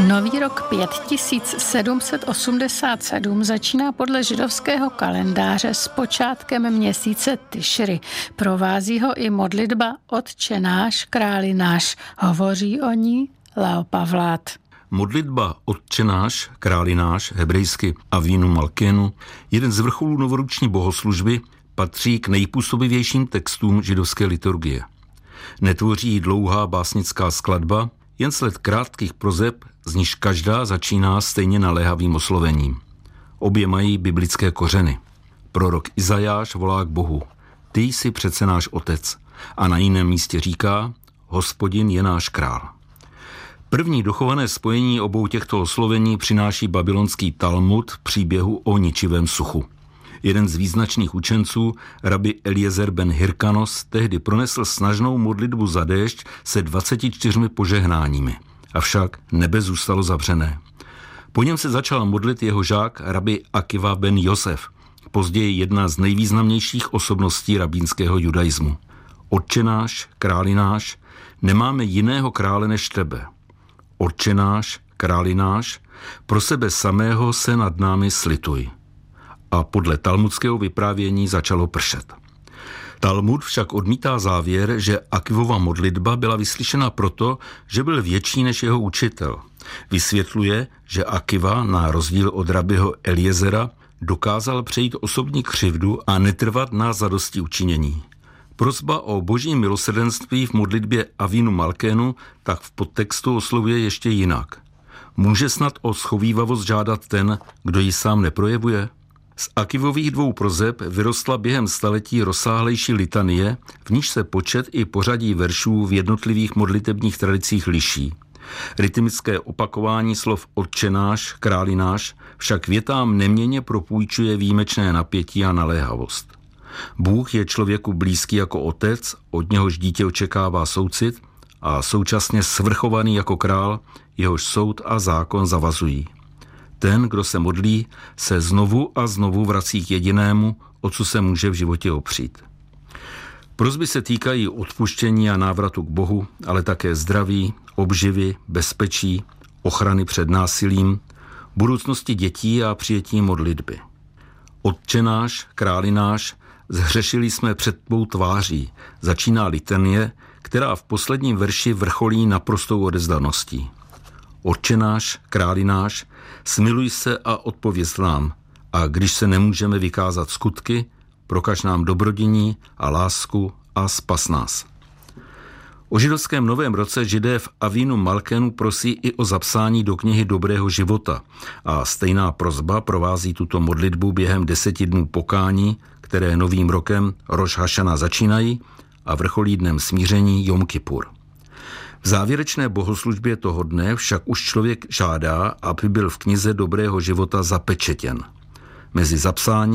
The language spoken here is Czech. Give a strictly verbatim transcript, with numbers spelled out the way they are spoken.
Nový rok pět tisíc sedm set osmdesát sedm začíná podle židovského kalendáře s počátkem měsíce Tišri. Provází ho i modlitba Otče náš, králi náš. Hovoří o ní Leo Pavlát. Modlitba Otče náš, králi náš, hebrejsky Avinu Malkénu, jeden z vrcholů novoroční bohoslužby, patří k nejpůsobivějším textům židovské liturgie. Netvoří ji dlouhá básnická skladba, jen sled krátkých prozeb, z níž každá začíná stejně naléhavým oslovením. Obě mají biblické kořeny. Prorok Izajáš volá k Bohu: Ty jsi přece náš otec. A na jiném místě říká: Hospodin je náš král. První dochované spojení obou těchto oslovení přináší babylonský Talmud příběhu o ničivém suchu. Jeden z význačných učenců, rabbi Eliezer ben Hirkanos, tehdy pronesl snažnou modlitbu za déšť se dvaceti čtyřmi požehnáními. Avšak nebe zůstalo zavřené. Po něm se začal modlit jeho žák rabbi Akiva ben Josef, později jedna z nejvýznamnějších osobností rabínského judaismu. Otče náš, králi náš, nemáme jiného krále než tebe. Otče náš, králi náš, pro sebe samého se nad námi slituj. A podle talmudského vyprávění začalo pršet. Talmud však odmítá závěr, že Akivova modlitba byla vyslyšena proto, že byl větší než jeho učitel. Vysvětluje, že Akiva, na rozdíl od rabiho Eliezera, dokázal přejít osobní křivdu a netrvat na zadosti učinění. Prosba o boží milosrdenství v modlitbě Avinu Malkénu tak v podtextu oslovuje ještě jinak. Může snad o schovívavost žádat ten, kdo ji sám neprojevuje? Z Akivových dvou prozeb vyrostla během staletí rozsáhlejší litanie, v níž se počet i pořadí veršů v jednotlivých modlitebních tradicích liší. Rytmické opakování slov Otče náš, králi náš však větám neměnně propůjčuje výjimečné napětí a naléhavost. Bůh je člověku blízký jako otec, od něhož dítě očekává soucit, a současně svrchovaný jako král, jehož soud a zákon zavazují. Ten, kdo se modlí, se znovu a znovu vrací k jedinému, o co se může v životě opřít. Prosby se týkají odpuštění a návratu k Bohu, ale také zdraví, obživy, bezpečí, ochrany před násilím, budoucnosti dětí a přijetí modlitby. Otče náš, králi náš, zhřešili jsme před tvou tváří, začíná litanie, která v posledním verši vrcholí naprostou odevzdaností. Otče náš, králi náš, smiluj se a odpověz nám, a když se nemůžeme vykázat skutky, prokaž nám dobrodiní a lásku a spas nás. O židovském novém roce Židé v Avinu Malkénu prosí i o zapsání do knihy dobrého života a stejná prosba provází tuto modlitbu během deseti dnů pokání, které novým rokem Roš Hašana začínají a vrcholí dnem smíření Jom Kipur. V závěrečné bohoslužbě toho dne však už člověk žádá, aby byl v knize dobrého života zapečetěn. Mezi zapsání